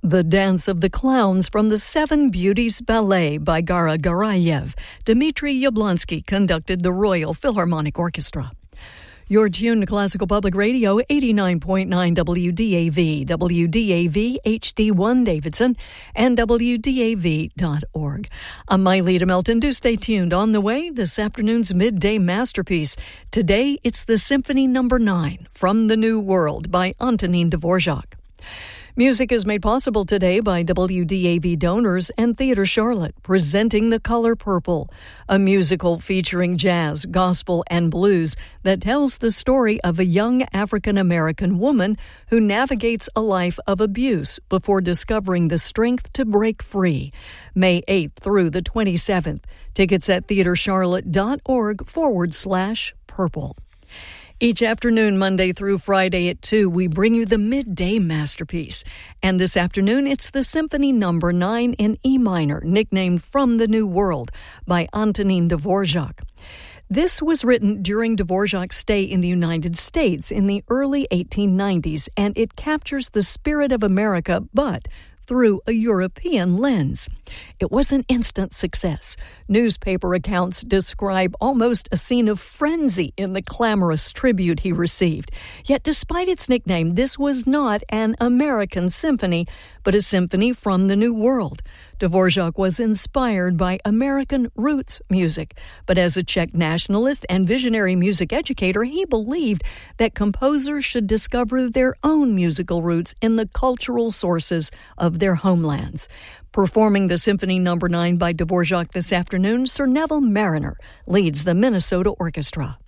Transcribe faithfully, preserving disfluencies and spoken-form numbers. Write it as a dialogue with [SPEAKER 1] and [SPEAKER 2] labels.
[SPEAKER 1] The Dance of the Clowns from the Seven Beauties Ballet by Gara Garayev. Dmitry Yablonsky conducted the Royal Philharmonic Orchestra. You're tuned to Classical Public Radio, eighty-nine point nine W D A V, W D A V H D one Davidson, and W D A V dot org. I'm Mylita Melton. Do stay tuned. On the way, this afternoon's midday masterpiece. Today, it's the Symphony Number nine, From the New World, by Antonin Dvorak. Music is made possible today by W D A V donors and Theatre Charlotte, presenting The Color Purple, a musical featuring jazz, gospel, and blues that tells the story of a young African-American woman who navigates a life of abuse before discovering the strength to break free. May eighth through the twenty-seventh. Tickets at theatrecharlotte.org forward slash purple. Each afternoon, Monday through Friday at two, we bring you the midday masterpiece. And this afternoon, it's the Symphony Number nine in E minor, nicknamed From the New World, by Antonin Dvorak. This was written during Dvorak's stay in the United States in the early eighteen nineties, and it captures the spirit of America, but through a European lens. It was an instant success. Newspaper accounts describe almost a scene of frenzy in the clamorous tribute he received. Yet despite its nickname, this was not an American symphony, but a symphony from the New World. Dvorak was inspired by American roots music, but as a Czech nationalist and visionary music educator, he believed that composers should discover their own musical roots in the cultural sources of their homelands. Performing the Symphony Number nine by Dvorak this afternoon, Sir Neville Marriner leads the Minnesota Orchestra.